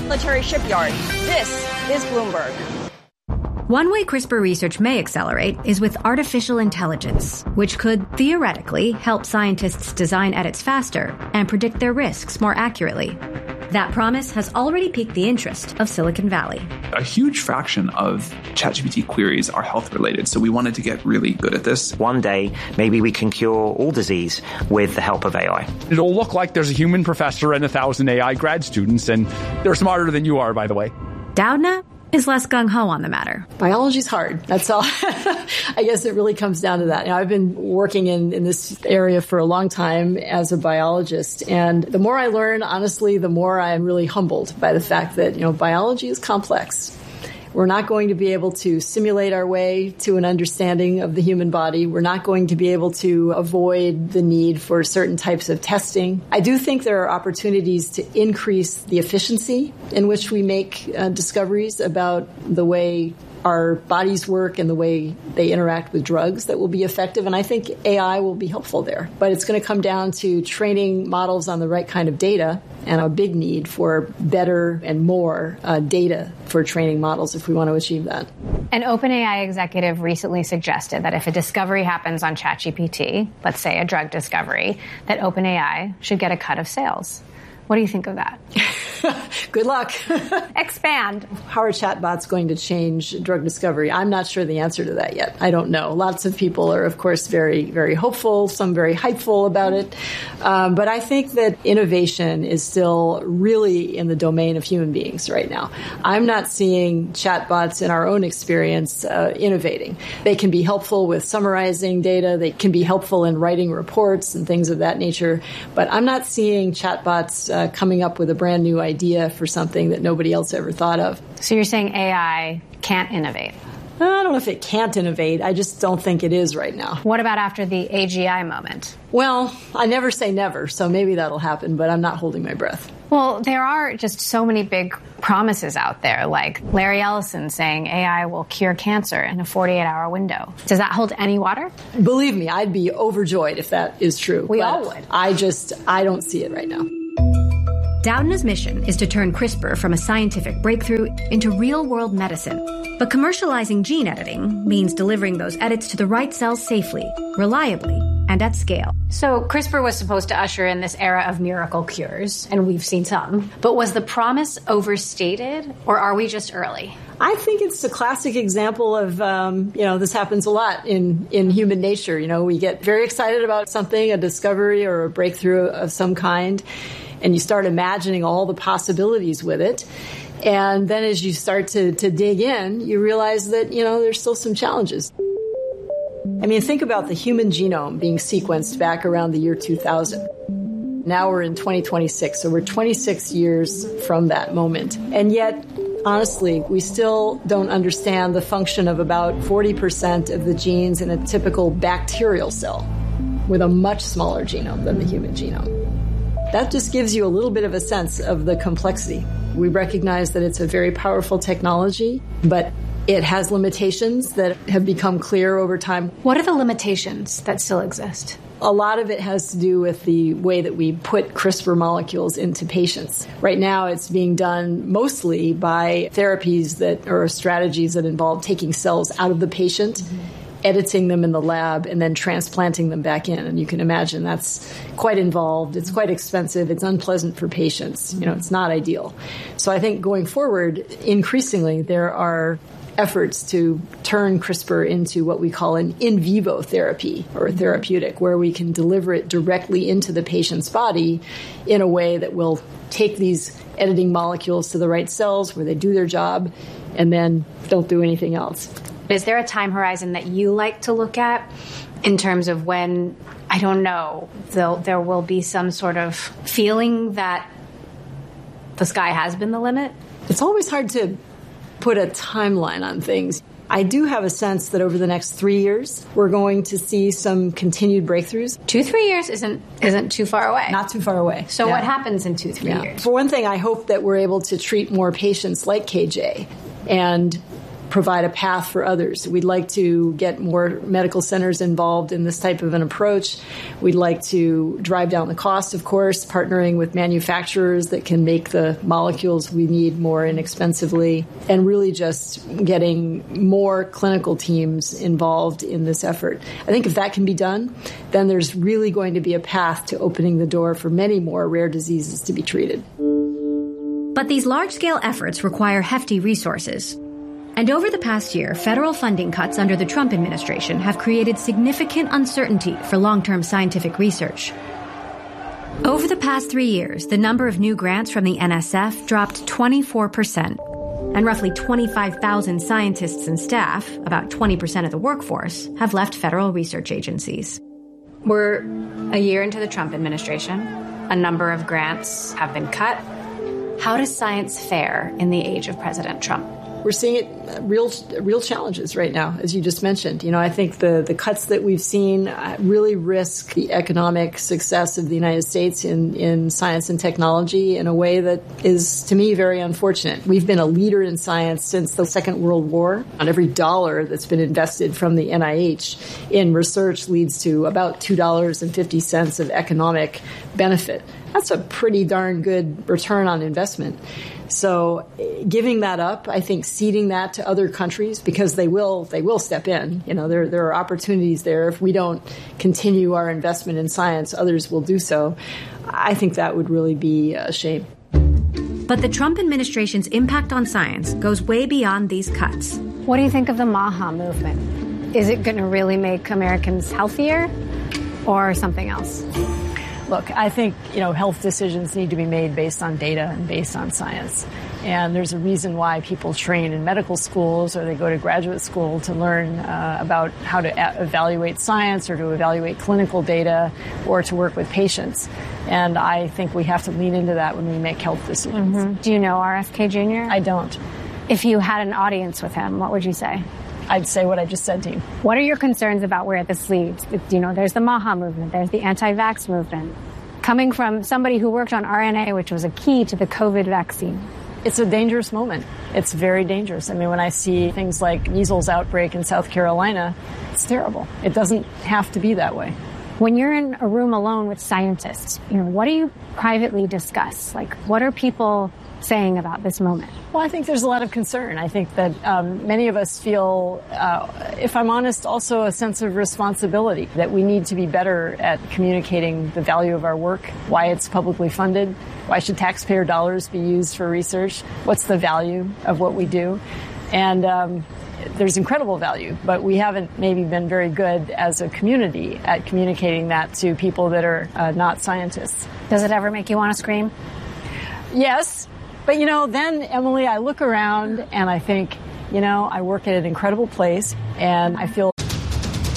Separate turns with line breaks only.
military shipyard. This is Bloomberg.
One way CRISPR research may accelerate is with artificial intelligence, which could theoretically help scientists design edits faster and predict their risks more accurately. That promise has already piqued the interest of Silicon Valley.
A huge fraction of ChatGPT queries are health-related, so we wanted to get really good at this.
One day, maybe we can cure all disease with the help of AI.
It'll look like there's a human professor and 1,000 AI grad students, and they're smarter than you are, by the way.
Doudna is less gung-ho on the matter.
Biology's hard. That's all. I guess it really comes down to that. I've been working in this area for a long time as a biologist, and the more I learn, honestly, the more I'm really humbled by the fact that, biology is complex. We're not going to be able to simulate our way to an understanding of the human body. We're not going to be able to avoid the need for certain types of testing. I do think there are opportunities to increase the efficiency in which we make discoveries about the way our bodies work and the way they interact with drugs that will be effective. And I think AI will be helpful there. But it's going to come down to training models on the right kind of data and a big need for better and more data for training models if we want to achieve that.
An OpenAI executive recently suggested that if a discovery happens on ChatGPT, let's say a drug discovery, that OpenAI should get a cut of sales. What do you think of that?
Good luck.
Expand.
How are chatbots going to change drug discovery? I'm not sure the answer to that yet. I don't know. Lots of people are, of course, very, very hopeful, some very hypeful about it. But I think that innovation is still really in the domain of human beings right now. I'm not seeing chatbots in our own experience innovating. They can be helpful with summarizing data. They can be helpful in writing reports and things of that nature. But I'm not seeing chatbots coming up with a brand new idea for something that nobody else ever thought of.
So you're saying AI can't innovate?
I don't know if it can't innovate. I just don't think it is right now.
What about after the AGI moment?
Well, I never say never, so maybe that'll happen, but I'm not holding my breath.
Well, there are just so many big promises out there, like Larry Ellison saying AI will cure cancer in a 48-hour window. Does that hold any water?
Believe me, I'd be overjoyed if that is true.
We all would.
I don't see it right now.
Doudna's mission is to turn CRISPR from a scientific breakthrough into real-world medicine. But commercializing gene editing means delivering those edits to the right cells safely, reliably, and at scale.
So CRISPR was supposed to usher in this era of miracle cures, and we've seen some. But was the promise overstated, or are we just early?
I think it's a classic example of, this happens a lot in human nature. We get very excited about something, a discovery or a breakthrough of some kind, and you start imagining all the possibilities with it. And then as you start to dig in, you realize that, there's still some challenges. I mean, think about the human genome being sequenced back around the year 2000. Now we're in 2026, so we're 26 years from that moment. And yet, honestly, we still don't understand the function of about 40% of the genes in a typical bacterial cell with a much smaller genome than the human genome. That just gives you a little bit of a sense of the complexity. We recognize that it's a very powerful technology, but it has limitations that have become clear over time.
What are the limitations that still exist?
A lot of it has to do with the way that we put CRISPR molecules into patients. Right now, it's being done mostly by therapies or strategies that involve taking cells out of the patient, editing them in the lab, and then transplanting them back in. And you can imagine that's quite involved. It's quite expensive. It's unpleasant for patients. It's not ideal. So I think going forward, increasingly, there are efforts to turn CRISPR into what we call an in vivo therapy or a therapeutic, where we can deliver it directly into the patient's body in a way that will take these editing molecules to the right cells where they do their job and then don't do anything else.
Is there a time horizon that you like to look at in terms of when, I don't know, there will be some sort of feeling that the sky has been the limit?
It's always hard to put a timeline on things. I do have a sense that over the next 3 years, we're going to see some continued breakthroughs.
2-3 years isn't too far away.
Not too far away.
So what happens in 2-3 years?
For one thing, I hope that we're able to treat more patients like KJ and provide a path for others. We'd like to get more medical centers involved in this type of an approach. We'd like to drive down the cost, of course, partnering with manufacturers that can make the molecules we need more inexpensively, and really just getting more clinical teams involved in this effort. I think if that can be done, then there's really going to be a path to opening the door for many more rare diseases to be treated.
But these large-scale efforts require hefty resources. And over the past year, federal funding cuts under the Trump administration have created significant uncertainty for long-term scientific research. Over the past 3 years, the number of new grants from the NSF dropped 24%, and roughly 25,000 scientists and staff, about 20% of the workforce, have left federal research agencies. We're a year into the Trump administration. A number of grants have been cut. How does science fare in the age of President Trump?
We're seeing it real challenges right now, as you just mentioned. I think the cuts that we've seen really risk the economic success of the United States in science and technology in a way that is, to me, very unfortunate. We've been a leader in science since the Second World War. On every dollar that's been invested from the NIH in research leads to about $2.50 of economic benefit. That's a pretty darn good return on investment. So giving that up, I think ceding that to other countries, because they will step in. There are opportunities there. If we don't continue our investment in science, others will do so. I think that would really be a shame.
But the Trump administration's impact on science goes way beyond these cuts.
What do you think of the MAHA movement? Is it going to really make Americans healthier or something else?
Look, I think, health decisions need to be made based on data and based on science. And there's a reason why people train in medical schools or they go to graduate school to learn about how to evaluate science or to evaluate clinical data or to work with patients. And I think we have to lean into that when we make health decisions.
Mm-hmm. Do you know RFK Jr.?
I don't.
If you had an audience with him, what would you say?
I'd say what I just said to you.
What are your concerns about where this leads? There's the MAHA movement, there's the anti-vax movement. Coming from somebody who worked on RNA, which was a key to the COVID vaccine.
It's a dangerous moment. It's very dangerous. I mean, when I see things like measles outbreak in South Carolina, it's terrible. It doesn't have to be that way.
When you're in a room alone with scientists, what do you privately discuss? Like, what are people saying about this moment?
Well, I think there's a lot of concern. I think that many of us feel, if I'm honest, also a sense of responsibility, that we need to be better at communicating the value of our work, why it's publicly funded, why should taxpayer dollars be used for research, what's the value of what we do. And there's incredible value, but we haven't maybe been very good as a community at communicating that to people that are not scientists.
Does it ever make you want to scream?
Yes. But, then, Emily, I look around and I think, I work at an incredible place and I feel